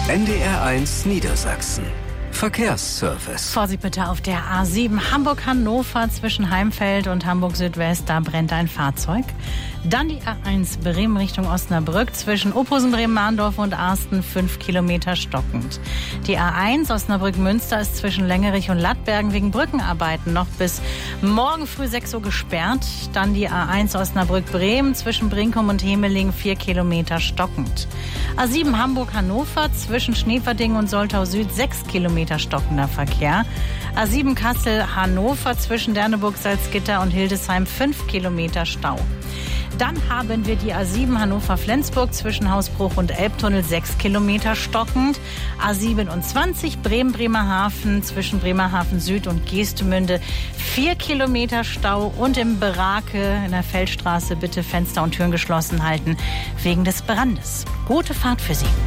NDR1 Niedersachsen. Verkehrsservice. Vorsicht bitte auf der A7 Hamburg-Hannover zwischen Heimfeld und Hamburg-Südwest. Da brennt ein Fahrzeug. Dann die A1 Bremen Richtung Osnabrück zwischen Ophusen, Bremen-Mahndorf und Arsten 5 Kilometer stockend. Die A1 Osnabrück-Münster ist zwischen Längerich und Lattbergen wegen Brückenarbeiten noch bis morgen früh 6 Uhr gesperrt. Dann die A1 Osnabrück-Bremen zwischen Brinkum und Hemeling 4 Kilometer stockend. A7 Hamburg-Hannover zwischen Schneeverding und Soltau Süd 6 Kilometer stockender Verkehr. A7 Kassel-Hannover zwischen Derneburg, Salzgitter und Hildesheim 5 Kilometer Stau. Dann haben wir die A7 Hannover-Flensburg zwischen Hausbruch und Elbtunnel 6 Kilometer stockend. A27 Bremen-Bremerhaven zwischen Bremerhaven Süd und Geestemünde 4 Kilometer Stau. Und im Berake in der Feldstraße bitte Fenster und Türen geschlossen halten wegen des Brandes. Gute Fahrt für Sie.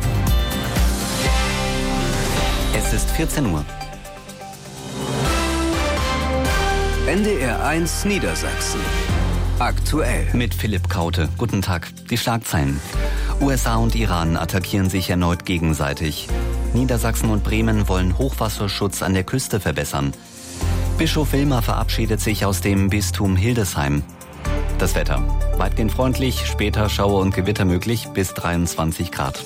Es ist 14 Uhr. NDR1 Niedersachsen. Aktuell. Mit Philipp Kaute. Guten Tag. Die Schlagzeilen. USA und Iran attackieren sich erneut gegenseitig. Niedersachsen und Bremen wollen Hochwasserschutz an der Küste verbessern. Bischof Wilmer verabschiedet sich aus dem Bistum Hildesheim. Das Wetter. Weitgehend freundlich, später Schauer und Gewitter möglich bis 23 Grad.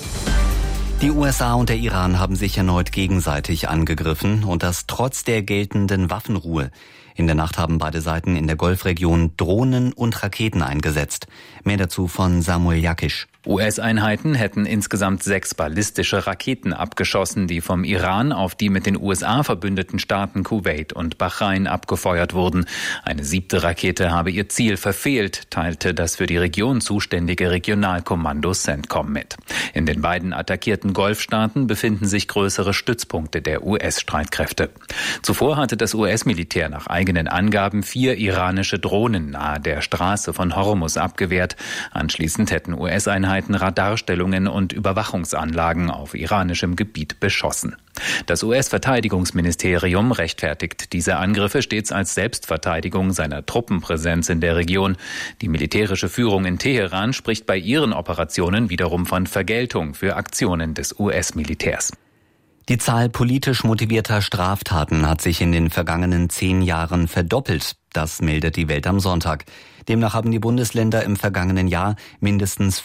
Die USA und der Iran haben sich erneut gegenseitig angegriffen und das trotz der geltenden Waffenruhe. In der Nacht haben beide Seiten in der Golfregion Drohnen und Raketen eingesetzt. Mehr dazu von Samuel Jakisch. US-Einheiten hätten insgesamt 6 ballistische Raketen abgeschossen, die vom Iran auf die mit den USA verbündeten Staaten Kuwait und Bahrain abgefeuert wurden. Eine 7. Rakete habe ihr Ziel verfehlt, teilte das für die Region zuständige Regionalkommando CENTCOM mit. In den beiden attackierten Golfstaaten befinden sich größere Stützpunkte der US-Streitkräfte. Zuvor hatte das US-Militär nach eigenen Angaben 4 iranische Drohnen nahe der Straße von Hormuz abgewehrt. Anschließend hätten US-Einheiten Radarstellungen und Überwachungsanlagen auf iranischem Gebiet beschossen. Das US-Verteidigungsministerium rechtfertigt diese Angriffe stets als Selbstverteidigung seiner Truppenpräsenz in der Region. Die militärische Führung in Teheran spricht bei ihren Operationen wiederum von Vergeltung für Aktionen des US-Militärs. Die Zahl politisch motivierter Straftaten hat sich in den vergangenen 10 Jahren verdoppelt. Das meldet die Welt am Sonntag. Demnach haben die Bundesländer im vergangenen Jahr mindestens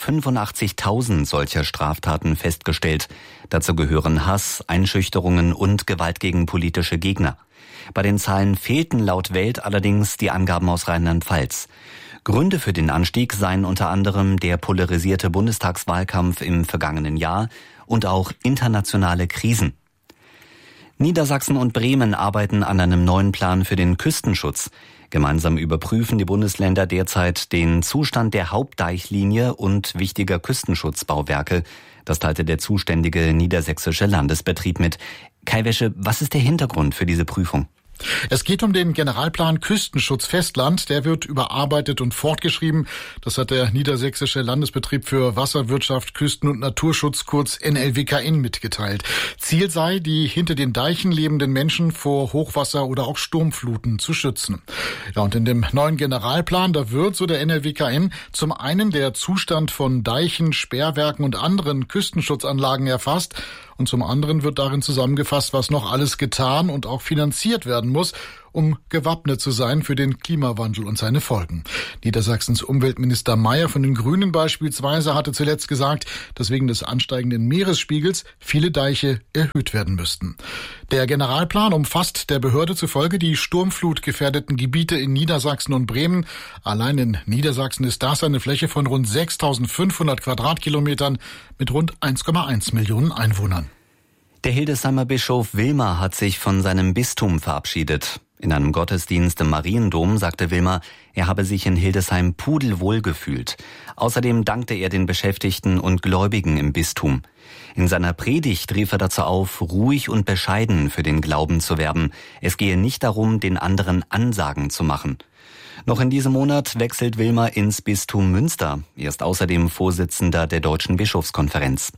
85.000 solcher Straftaten festgestellt. Dazu gehören Hass, Einschüchterungen und Gewalt gegen politische Gegner. Bei den Zahlen fehlten laut Welt allerdings die Angaben aus Rheinland-Pfalz. Gründe für den Anstieg seien unter anderem der polarisierte Bundestagswahlkampf im vergangenen Jahr und auch internationale Krisen. Niedersachsen und Bremen arbeiten an einem neuen Plan für den Küstenschutz. Gemeinsam überprüfen die Bundesländer derzeit den Zustand der Hauptdeichlinie und wichtiger Küstenschutzbauwerke. Das teilte der zuständige niedersächsische Landesbetrieb mit. Kai Wäsche, was ist der Hintergrund für diese Prüfung? Es geht um den Generalplan Küstenschutz Festland. Der wird überarbeitet und fortgeschrieben. Das hat der Niedersächsische Landesbetrieb für Wasserwirtschaft, Küsten- und Naturschutz, kurz NLWKN, mitgeteilt. Ziel sei, die hinter den Deichen lebenden Menschen vor Hochwasser oder auch Sturmfluten zu schützen. Ja, und in dem neuen Generalplan, da wird, so der NLWKN, zum einen der Zustand von Deichen, Sperrwerken und anderen Küstenschutzanlagen erfasst. Und zum anderen wird darin zusammengefasst, was noch alles getan und auch finanziert werden muss, um gewappnet zu sein für den Klimawandel und seine Folgen. Niedersachsens Umweltminister Mayer von den Grünen beispielsweise hatte zuletzt gesagt, dass wegen des ansteigenden Meeresspiegels viele Deiche erhöht werden müssten. Der Generalplan umfasst der Behörde zufolge die sturmflutgefährdeten Gebiete in Niedersachsen und Bremen. Allein in Niedersachsen ist das eine Fläche von rund 6.500 Quadratkilometern mit rund 1,1 Millionen Einwohnern. Der Hildesheimer Bischof Wilmer hat sich von seinem Bistum verabschiedet. In einem Gottesdienst im Mariendom sagte Wilmer, er habe sich in Hildesheim pudelwohl gefühlt. Außerdem dankte er den Beschäftigten und Gläubigen im Bistum. In seiner Predigt rief er dazu auf, ruhig und bescheiden für den Glauben zu werben. Es gehe nicht darum, den anderen Ansagen zu machen. Noch in diesem Monat wechselt Wilmer ins Bistum Münster. Er ist außerdem Vorsitzender der Deutschen Bischofskonferenz.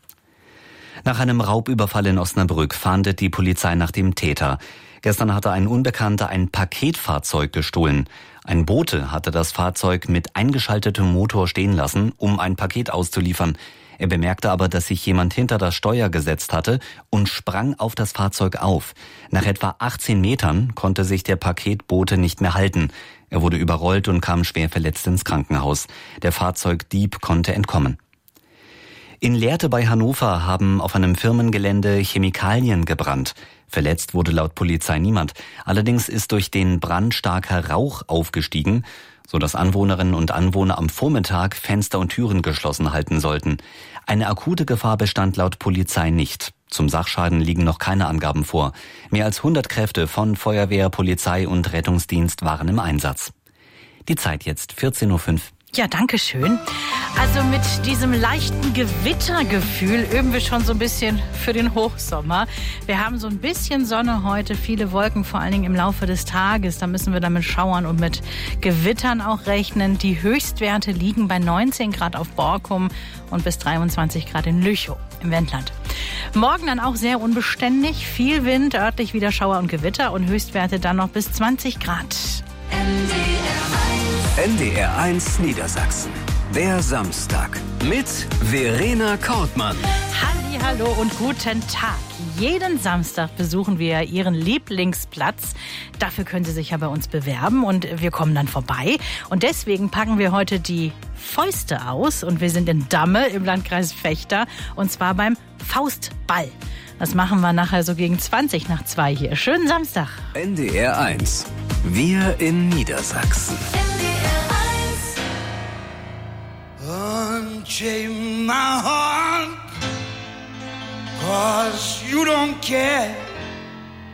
Nach einem Raubüberfall in Osnabrück fahndet die Polizei nach dem Täter. Gestern hatte ein Unbekannter ein Paketfahrzeug gestohlen. Ein Bote hatte das Fahrzeug mit eingeschaltetem Motor stehen lassen, um ein Paket auszuliefern. Er bemerkte aber, dass sich jemand hinter das Steuer gesetzt hatte und sprang auf das Fahrzeug auf. Nach etwa 18 Metern konnte sich der Paketbote nicht mehr halten. Er wurde überrollt und kam schwer verletzt ins Krankenhaus. Der Fahrzeugdieb konnte entkommen. In Lehrte bei Hannover haben auf einem Firmengelände Chemikalien gebrannt. Verletzt wurde laut Polizei niemand. Allerdings ist durch den Brand starker Rauch aufgestiegen, sodass Anwohnerinnen und Anwohner am Vormittag Fenster und Türen geschlossen halten sollten. Eine akute Gefahr bestand laut Polizei nicht. Zum Sachschaden liegen noch keine Angaben vor. Mehr als 100 Kräfte von Feuerwehr, Polizei und Rettungsdienst waren im Einsatz. Die Zeit jetzt 14:05 Uhr. Ja, danke schön. Also mit diesem leichten Gewittergefühl üben wir schon so ein bisschen für den Hochsommer. Wir haben so ein bisschen Sonne heute, viele Wolken, vor allen Dingen im Laufe des Tages. Da müssen wir dann mit Schauern und mit Gewittern auch rechnen. Die Höchstwerte liegen bei 19 Grad auf Borkum und bis 23 Grad in Lüchow im Wendland. Morgen dann auch sehr unbeständig, viel Wind, örtlich wieder Schauer und Gewitter und Höchstwerte dann noch bis 20 Grad. NDR 1 Niedersachsen. Der Samstag mit Verena Kortmann. Hallo und guten Tag. Jeden Samstag besuchen wir Ihren Lieblingsplatz. Dafür können Sie sich ja bei uns bewerben und wir kommen dann vorbei. Und deswegen packen wir heute die Fäuste aus und wir sind in Damme im Landkreis Vechta und zwar beim Faustball. Das machen wir nachher so gegen 20:02 hier. Schönen Samstag. NDR 1. Wir in Niedersachsen. Unchain my heart, 'cause you don't care.